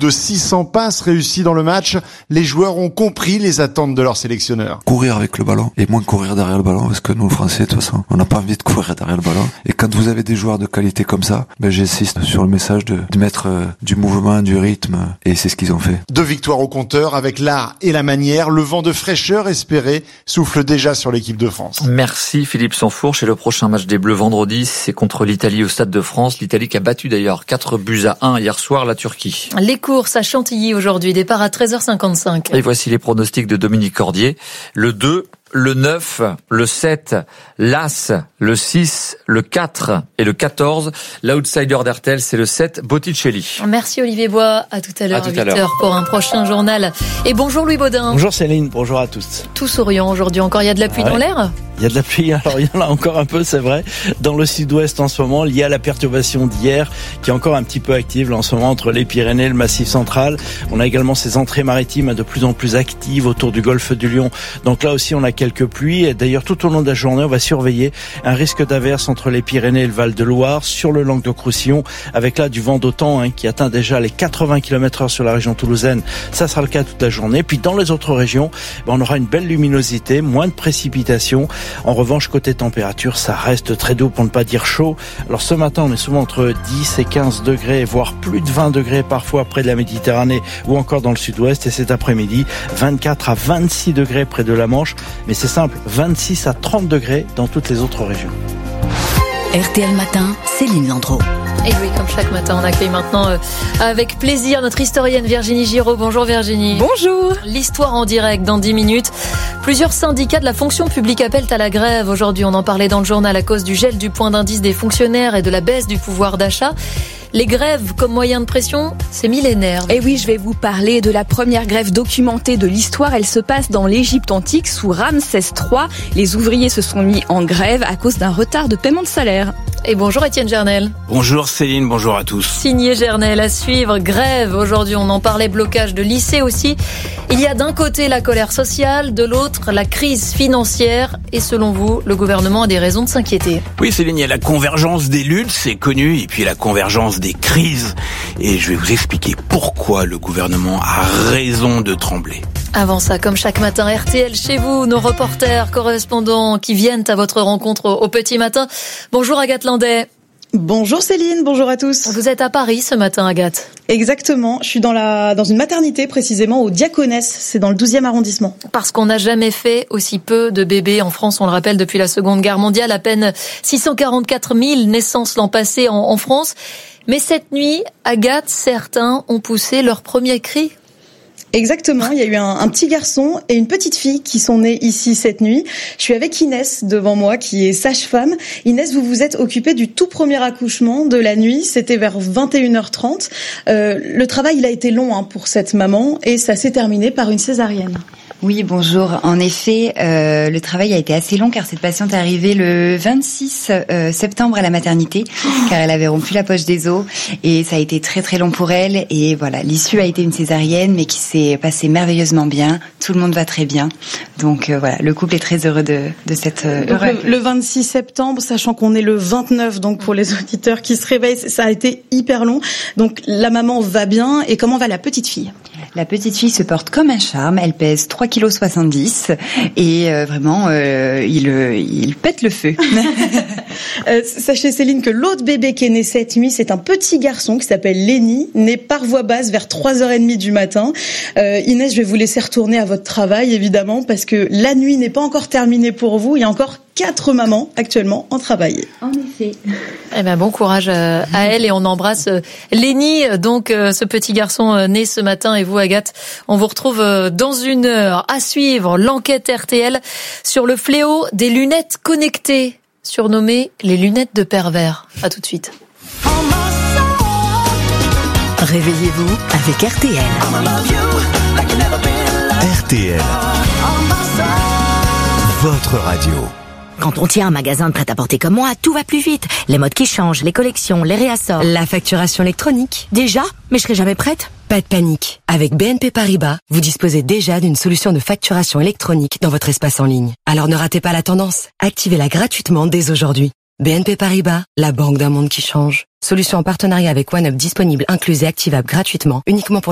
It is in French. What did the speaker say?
de 600 passes réussies dans le match. Les joueurs ont compris les attentes de leur sélectionneur. Courir avec le ballon et moins courir derrière le ballon, parce que nous, le Français, de toute façon, on n'a pas envie de courir derrière le ballon. Et quand vous avez des joueurs de qualité comme ça, j'insiste sur le message de mettre du mouvement, du rythme, et c'est ce qu'ils ont fait. 2 victoires au compteur avec l'art et la manière. Le vent de fraîcheur espéré souffle déjà sur l'équipe de France. Merci Philippe Sansfourche. Et le prochain match des Bleus vendredi, c'est contre l'Italie au Stade de France. L'Italie qui a battu d'ailleurs 4-1 hier soir la Turquie. Les courses à Chantilly aujourd'hui, départ à 13h55. Et voici les pronostics de Dominique Cordier. Le 2, le 9, le 7, l'As, le 6, le 4 et le 14. L'outsider d'RTL, c'est le 7, Botticelli. Merci Olivier Bois. À tout à l'heure, à 8h pour un prochain journal. Et bonjour Louis Baudin. Bonjour Céline, bonjour à tous. Tout souriant aujourd'hui. Encore, il y a de la pluie dans l'air ? Il y a de la pluie, alors il y en a encore un peu, c'est vrai, dans le sud-ouest en ce moment, lié à la perturbation d'hier, qui est encore un petit peu active là, en ce moment entre les Pyrénées et le Massif central. On a également ces entrées maritimes de plus en plus actives autour du golfe du Lion. Donc là aussi, on a quelques pluies. Et d'ailleurs, tout au long de la journée, on va surveiller un risque d'averse entre les Pyrénées et le Val-de-Loire, sur le Languedoc-Roussillon, avec là du vent d'autant qui atteint déjà les 80 km/h sur la région toulousaine. Ça sera le cas toute la journée. Puis dans les autres régions, on aura une belle luminosité, moins de précipitations. En revanche, côté température, ça reste très doux pour ne pas dire chaud. Alors ce matin, on est souvent entre 10 et 15 degrés, voire plus de 20 degrés parfois près de la Méditerranée ou encore dans le sud-ouest. Et cet après-midi, 24 à 26 degrés près de la Manche. Mais c'est simple, 26 à 30 degrés dans toutes les autres régions. RTL Matin, Céline Landreau. Et oui, comme chaque matin, on accueille maintenant avec plaisir notre historienne Virginie Giraud. Bonjour Virginie. Bonjour. L'histoire en direct dans 10 minutes. Plusieurs syndicats de la fonction publique appellent à la grève. Aujourd'hui, on en parlait dans le journal à cause du gel du point d'indice des fonctionnaires et de la baisse du pouvoir d'achat. Les grèves comme moyen de pression, c'est millénaire. Et oui, je vais vous parler de la première grève documentée de l'histoire. Elle se passe dans l'Égypte antique sous Ramsès III. Les ouvriers se sont mis en grève à cause d'un retard de paiement de salaire. Et bonjour Étienne Gernel. Bonjour Céline, bonjour à tous. Signé Gernel à suivre, grève. Aujourd'hui, on en parlait, blocage de lycée aussi. Il y a d'un côté la colère sociale, de l'autre la crise financière. Et selon vous, le gouvernement a des raisons de s'inquiéter. Oui Céline, il y a la convergence des luttes, c'est connu, et puis la convergence des crises. Et je vais vous expliquer pourquoi le gouvernement a raison de trembler. Avant ça, comme chaque matin, RTL chez vous, nos reporters, correspondants qui viennent à votre rencontre au petit matin. Bonjour Agathe Landais. Bonjour Céline, bonjour à tous. Vous êtes à Paris ce matin, Agathe. Exactement, je suis dans une maternité précisément au Diaconès, c'est dans le 12e arrondissement. Parce qu'on n'a jamais fait aussi peu de bébés en France, on le rappelle, depuis la Seconde Guerre mondiale, à peine 644 000 naissances l'an passé en France. Mais cette nuit, Agathe, certains ont poussé leur premier cri. Exactement, il y a eu un petit garçon et une petite fille qui sont nés ici cette nuit. Je suis avec Inès devant moi qui est sage-femme. Inès, vous vous êtes occupée du tout premier accouchement de la nuit, c'était vers 21h30. Le travail il a été long pour cette maman et ça s'est terminé par une césarienne. Oui, bonjour. En effet, le travail a été assez long car cette patiente est arrivée le 26 septembre à la maternité car elle avait rompu la poche des os et ça a été très très long pour elle et voilà, l'issue a été une césarienne mais qui s'est passée merveilleusement bien. Tout le monde va très bien. Donc voilà, le couple est très heureux de cette le 26 septembre, sachant qu'on est le 29, donc pour les auditeurs qui se réveillent, ça a été hyper long. Donc la maman va bien et comment va la petite fille ? La petite fille se porte comme un charme, elle pèse 3,70 kg et vraiment il pète le feu. Sachez Céline que l'autre bébé qui est né cette nuit, c'est un petit garçon qui s'appelle Lenny, né par voie basse vers 3h30 du matin. Inès, je vais vous laisser retourner à votre travail évidemment parce que la nuit n'est pas encore terminée pour vous, il y a encore 4 mamans actuellement en travail. En effet. Eh ben bon courage à elle et on embrasse Lenny, donc ce petit garçon né ce matin. Et vous Agathe, on vous retrouve dans une heure à suivre l'enquête RTL sur le fléau des lunettes connectées, surnommées les lunettes de pervers. À tout de suite. Réveillez-vous avec RTL. RTL. Votre radio. Quand on tient un magasin de prêt-à-porter comme moi, tout va plus vite. Les modes qui changent, les collections, les réassorts. La facturation électronique. Déjà ? Mais je serai jamais prête ? Pas de panique. Avec BNP Paribas, vous disposez déjà d'une solution de facturation électronique dans votre espace en ligne. Alors ne ratez pas la tendance. Activez-la gratuitement dès aujourd'hui. BNP Paribas, la banque d'un monde qui change. Solution en partenariat avec OneUp disponible, incluse et activable gratuitement, uniquement pour